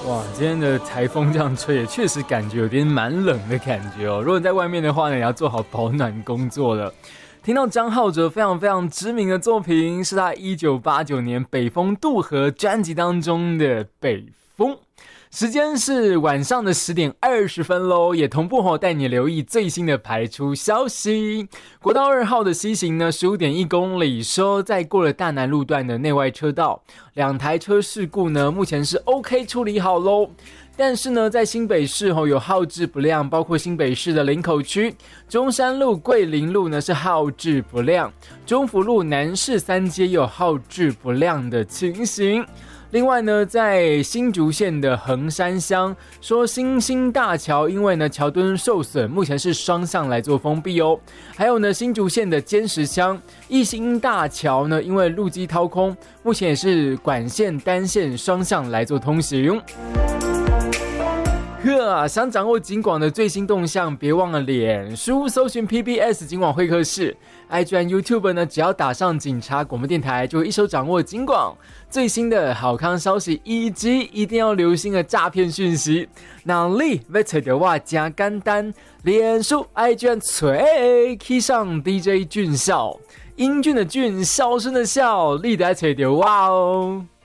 哇，今天的台风这样吹，也确实感觉有点蛮冷的感觉哦。如果你在外面的话呢，也要做好保暖工作了。听到张浩哲非常知名的作品，是他1989年《北风渡河》专辑当中的《北风》。时间是晚上的10点20分咯，也同步带你留意最新的排出消息。国道2号的西行呢，15.1公里，说在过了大南路段的内外车道，2台车事故呢，目前是 OK 处理好咯。但是呢，在新北市有号志不亮，包括新北市的林口区、中山路、桂林路呢是号志不亮，中福路、南市3街有号志不亮的情形。另外呢，在新竹县的横山乡，说新兴大桥因为呢桥墩受损，目前是双向来做封闭哦。还有呢，新竹县的尖石乡义兴大桥呢，因为路基掏空，目前也是管线单线双向来做通行。想掌握警广的最新动向，别忘了脸书搜寻 PBS 警广会客室 ，IG 和 YouTube 呢，只要打上警察广播电台，就会一手掌握警广最新的好康消息，以及一定要留心的诈骗讯息。哪里要找到我真简单，脸书 IG 随起上 DJ 俊孝，英俊的俊，笑声的笑，你得找到我哦。